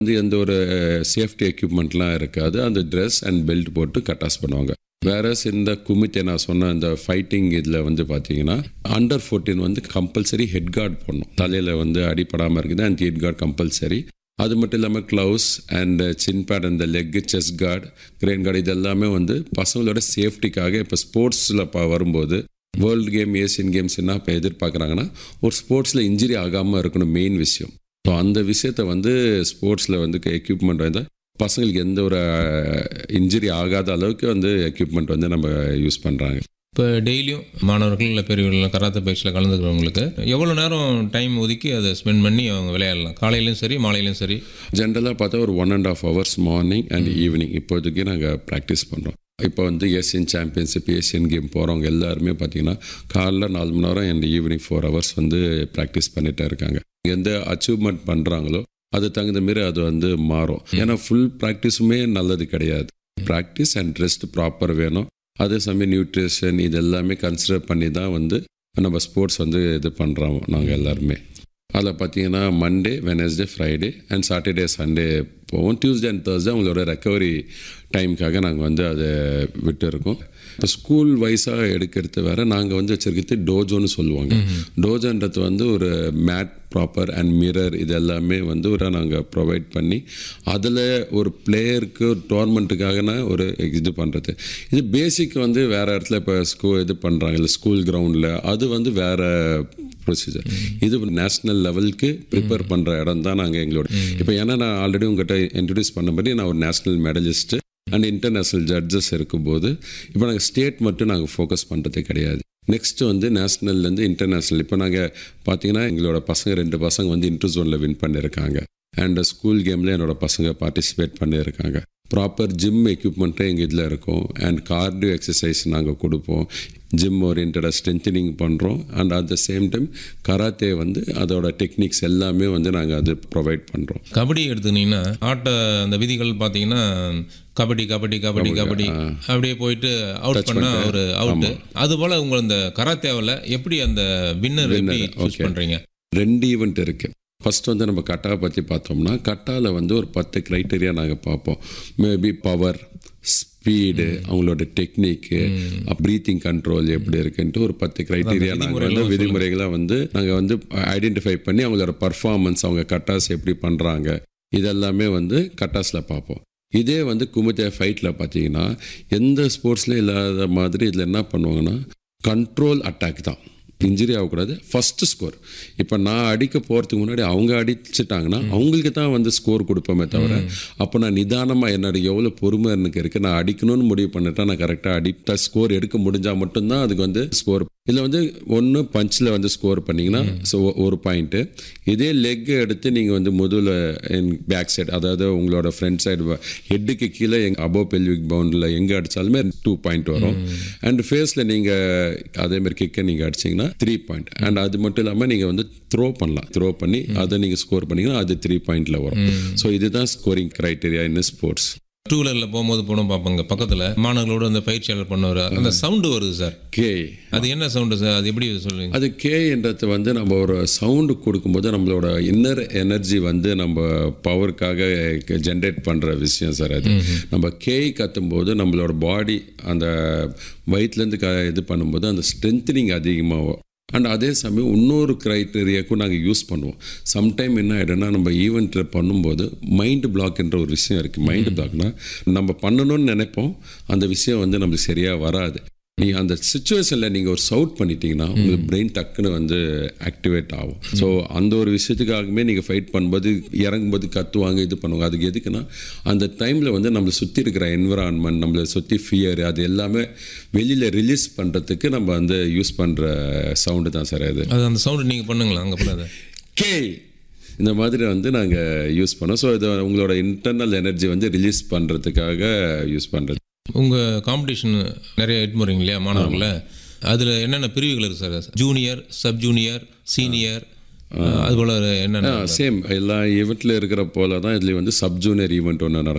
வந்து எந்த ஒரு சேஃப்டி எக்யூப்மெண்ட்லாம் இருக்காது. அந்த ட்ரெஸ் அண்ட் பெல்ட் போட்டு கட்டாஸ் பண்ணுவாங்க. வேறஸ் இந்த குமிட்டே நான் சொன்ன இந்த ஃபைட்டிங் இதில் வந்து பார்த்தீங்கன்னா அண்டர் 14 வந்து கம்பல்சரி ஹெட் கார்டு போடணும். தலையில் வந்து அடிப்படாமல் இருக்குது அண்ட் ஹெட் கார்டு கம்பல்சரி. அது மட்டும் இல்லாமல் க்ளவுஸ் அண்ட் சின் பேட், அந்த leg, chest card, grain card, இது எல்லாமே வந்து பசங்களோட சேஃப்டிக்காக இப்போ ஸ்போர்ட்ஸில் வரும்போது வேர்ல்டு கேம், ஏசியன் கேம்ஸ் என்ன இப்போ எதிர்பார்க்குறாங்கன்னா ஒரு ஸ்போர்ட்ஸில் இன்ஜுரி ஆகாமல் இருக்கணும் மெயின் விஷயம். ஸோ அந்த விஷயத்தை வந்து ஸ்போர்ட்ஸில் வந்து எக்யூப்மெண்ட் வந்து பசங்களுக்கு எந்த ஒரு இன்ஜுரி ஆகாத அளவுக்கு வந்து எக்யூப்மெண்ட் வந்து நம்ம யூஸ் பண்ணுறாங்க. இப்போ டெய்லியும் மாணவர்கள் இல்லை பெரியவர்கள் கராத்தே பயிற்சியில் கலந்துக்கிறவங்களுக்கு எவ்வளோ நேரம் டைம் ஒதுக்கி அதை ஸ்பெண்ட் பண்ணி அவங்க விளையாடலாம்? காலையிலையும் சரி மாலையிலையும் சரி? ஜென்ரலாக பார்த்தா ஒரு 1.5 hours மார்னிங் அண்ட் ஈவினிங் இப்போதைக்கு நாங்கள் ப்ராக்டிஸ் பண்ணுறோம். இப்போ வந்து ஏசியன் சாம்பியன்ஷிப், ஏசியன் கேம் போகிறவங்க எல்லாருமே பார்த்தீங்கன்னா காலைல 4 மணி நேரம் அண்ட் ஈவினிங் 4 hours வந்து ப்ராக்டிஸ் பண்ணிகிட்டே இருக்காங்க. எந்த அச்சீவ்மெண்ட் பண்ணுறாங்களோ அது தகுந்த மாரி அது வந்து மாறும். ஏன்னா ஃபுல் ப்ராக்டிஸுமே நல்லது கிடையாது. ப்ராக்டிஸ் அண்ட் ரெஸ்ட் ப்ராப்பர் வேணும். அதே சமயம் நியூட்ரிஷன் இது எல்லாமே கன்சிடர் பண்ணி தான் வந்து நம்ம ஸ்போர்ட்ஸ் வந்து இது பண்ணுறோம் நாங்கள் எல்லாருமே. அதில் பார்த்தீங்கன்னா Monday, Wednesday, Friday and Saturday, Sunday போவோம். டியூஸ்டே அண்ட் தேர்ஸ்டே அவங்களோட ரெக்கவரி டைமுக்காக நாங்கள் வந்து அதை விட்டு இருக்கோம். இப்போ ஸ்கூல் வைஸாக எடுக்கிறது வேறு, நாங்கள் வந்து வச்சுருக்கிறது டோஜோன்னு சொல்லுவாங்க. டோஜோன்றது வந்து ஒரு மேட் ப்ராப்பர் அண்ட் மிரர் இது எல்லாமே வந்து ஒரு நாங்கள் ப்ரொவைட் பண்ணி அதில் ஒரு பிளேயருக்கு ஒரு டோர்னமெண்ட்டுக்காகனா ஒரு இது பண்ணுறது. இது பேசிக் வந்து வேறு இடத்துல இப்போ இது பண்ணுறாங்க இல்லை ஸ்கூல் கிரவுண்டில், அது வந்து வேறு ப்ரொசீஜர். இது நேஷ்னல் லெவலுக்கு ப்ரிப்பேர் பண்ணுற இடம் தான் நாங்கள் எங்களோட. இப்போ ஏன்னா நான் ஆல்ரெடி உங்கள்கிட்ட இன்ட்ரடியூஸ் பண்ணபடி நான் ஒரு national medallist and international judges இருக்கும்போது இப்போ நாங்கள் ஸ்டேட் மட்டும் நாங்கள் ஃபோக்கஸ் பண்ணுறதே கிடையாது. நெக்ஸ்ட்டு வந்து நேஷ்னல்லேருந்து இன்டர்நேஷ்னல். இப்போ நாங்கள் பார்த்தீங்கன்னா எங்களோட பசங்க 2 பசங்க வந்து இன்டர் ஜோனில் வின் பண்ணியிருக்காங்க. அண்ட் ஸ்கூல் கேமில் என்னோட பசங்க பார்ட்டிசிபேட் பண்ணியிருக்காங்க. ப்ராப்பர் ஜிம் எக்யூப்மெண்ட்டும் எங்கள் இதில் இருக்கும். அண்ட் கார்டியோ எக்ஸசைஸ் நாங்கள் கொடுப்போம். ஜிம் ஓரியன்டாக ஸ்ட்ரென்த்தனிங் பண்ணுறோம். And at the same time karate வந்து அதோட டெக்னிக்ஸ் எல்லாமே வந்து நாங்கள் அது ப்ரொவைட் பண்ணுறோம். கபடி எடுத்துக்கிட்டிங்கன்னா ஆட்ட அந்த விதிகள் பார்த்தீங்கன்னா கபடி கபடி கபடி கபடி அப்படியே போயிட்டு அவுட் பண்ணால் ஒரு அவுட்டு. அதுபோல் உங்கள் இந்த கராத்தேவில் எப்படி அந்த வின்னர் எப்படி சூஸ் பண்ணுறீங்க? 2 ஈவெண்ட் இருக்குது. ஃபஸ்ட் வந்து நம்ம கட்டாவை பற்றி பார்த்தோம்னா கட்டாவில் வந்து ஒரு 10 க்ரைட்டீரியா நாங்கள் பார்ப்போம். மேபி பவர், ஸ்பீடு, அவங்களோட டெக்னிக்கு, ப்ரீத்திங் கண்ட்ரோல் எப்படி இருக்குன்ட்டு ஒரு 10 க்ரைட்டீரியா நாங்கள் வந்து விதிமுறைகளாக வந்து நாங்கள் வந்து ஐடென்டிஃபை பண்ணி அவங்களோட பர்ஃபார்மன்ஸ், அவங்க கட்டாஸ் எப்படி பண்ணுறாங்க இதெல்லாமே வந்து கட்டாஸில் பார்ப்போம். இதே வந்து குமுதே ஃபைட்டில் பார்த்தீங்கன்னா எந்த ஸ்போர்ட்ஸ்லேயும் இல்லாத மாதிரி இதில் என்ன பண்ணுவாங்கன்னா கண்ட்ரோல் அட்டாக் தான். இன்ஜுரி ஆகக்கூடாது, ஃபஸ்ட்டு ஸ்கோர். இப்போ நான் அடிக்க போகிறதுக்கு முன்னாடி அவங்க அடிச்சிட்டாங்கன்னா அவங்களுக்கு தான் வந்து ஸ்கோர் கொடுப்போமே தவிர, அப்போ நான் நிதானமாக என்னோட எவ்வளோ பொறுமை எனக்கு இருக்குது, நான் அடிக்கணும்னு முடிவு பண்ணிட்டா நான் கரெக்டாக அடித்த ஸ்கோர் எடுக்க முடிஞ்சால் மட்டும்தான் அதுக்கு வந்து ஸ்கோர். இதில் வந்து ஒன்று பஞ்சில் வந்து ஸ்கோர் பண்ணிங்கன்னா ஸோ 1 பாயிண்ட்டு. இதே லெக் எடுத்து நீங்கள் வந்து முதல்ல பேக் சைடு, அதாவது உங்களோட ஃப்ரண்ட் சைடு ஹெட்டுக்கு கீழே அபோவ் பெல்விக் பவுண்டில் எங்கே அடித்தாலுமே 2 பாயிண்ட் வரும். அண்ட் ஃபேஸில் நீங்கள் அதேமாதிரி கிக்கை நீங்கள் அடிச்சிங்கன்னா 3 பாயிண்ட். அண்ட் அது மட்டும் இல்லாமல் நீங்கள் வந்து த்ரோ பண்ணலாம். த்ரோ பண்ணி அதை நீங்கள் ஸ்கோர் பண்ணிங்கன்னா அது 3 பாயிண்டில் வரும். ஸோ இதுதான் ஸ்கோரிங் க்ரைட்டீரியா இன் ஸ்போர்ட்ஸ். 2 வீலரில் போகும்போது போனோம் பார்ப்போங்க, பக்கத்தில் மாணவர்களோட அந்த பயிற்சியாளர் பண்ணுவார், அந்த சவுண்டு வருது சார். கே, அது என்ன சவுண்டு சார்? அது எப்படி சொல்லுவீங்க? அது கேன்றது வந்து நம்ம ஒரு சவுண்டு கொடுக்கும்போது நம்மளோட இன்னர் எனர்ஜி வந்து நம்ம பவருக்காக ஜென்ரேட் பண்ணுற விஷயம் சார். அது நம்ம கத்தும்போது நம்மளோட பாடி அந்த வயிற்றுலேருந்து இது பண்ணும்போது அந்த ஸ்ட்ரென்த்னிங் அதிகமாகும். அண்ட் அதே சமயம் இன்னொரு க்ரைட்டீரியாவுக்கும் நாங்கள் யூஸ் பண்ணுவோம். சம்டைம் என்ன ஆகிடும்னா நம்ம ஈவெண்ட்டில் பண்ணும்போது மைண்டு பிளாக்ன்ற ஒரு விஷயம் இருக்குது. மைண்டு பிளாக்னால் நம்ம பண்ணணும்னு நினைப்போம், அந்த விஷயம் வந்து நம்மளுக்கு சரியாக வராது. நீங்கள் அந்த சுச்சுவேஷனில் நீங்கள் ஒரு சவுட் பண்ணிட்டீங்கன்னா உங்களுக்கு பிரெயின் டக்குன்னு வந்து ஆக்டிவேட் ஆகும். ஸோ அந்த ஒரு விஷயத்துக்காகவே நீங்கள் ஃபைட் பண்ணும்போது இறங்கும்போது கத்துவாங்க, இது பண்ணுவாங்க. அதுக்கு எதுக்குன்னா அந்த டைமில் வந்து நம்மளை சுற்றி இருக்கிற என்விரான்மெண்ட், நம்மளை சுற்றி ஃபியர், அது எல்லாமே வெளியில் ரிலீஸ் பண்ணுறதுக்கு நம்ம வந்து யூஸ் பண்ணுற சவுண்டு தான் சார் அது. அந்த சவுண்டு நீங்கள் பண்ணுங்களா அங்கே பண்ணாத கே இந்த மாதிரி வந்து நாங்கள் யூஸ் பண்ணோம். ஸோ இது உங்களோட இன்டர்னல் எனர்ஜி வந்து ரிலீஸ் பண்ணுறதுக்காக யூஸ் பண்ணுறது. உங்கள் காம்படிஷன் நிறைய எட்டு போகிறீங்க இல்லையா மாணவர்களை, அதில் என்னென்ன பிரிவுகள் இருக்குது sir? Junior, sub junior, senior, அதுபோல் என்னென்ன? சேம் எல்லா ஈவெண்ட்டில் இருக்கிற போல தான் இதுலேயும் வந்து சப் ஜூனியர் ஈவெண்ட் ஒன்று நடக்கும்.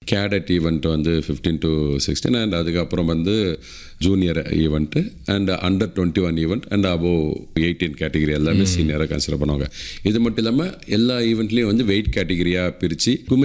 கேடட் ஈவெண்ட் வந்து 15 to 16 அண்ட் அதுக்கப்புறம் வந்து junior event and under 21 event and above 18 category எல்லாமே சீனியராக கன்சிடர் பண்ணுவாங்க. இது மட்டும் இல்லாமல் எல்லா ஈவெண்ட்லேயும் வந்து வெயிட் கேட்டகரியாக பிரித்து